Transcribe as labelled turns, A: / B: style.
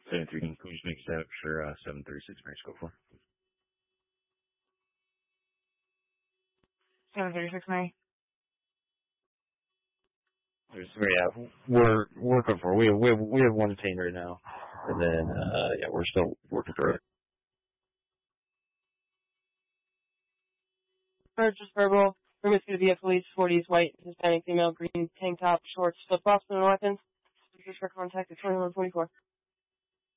A: 73, can you just make sure 736 Mary scope for?
B: 736 Mary.
A: Yeah, we're working for it. We have one detained right now, and then yeah, we're still working through it.
B: Just verbal. Room is going to be a police, 40s, white, Hispanic, female, green, tank top, shorts, flip-flops, and weapons. Speakers for contact at 2124.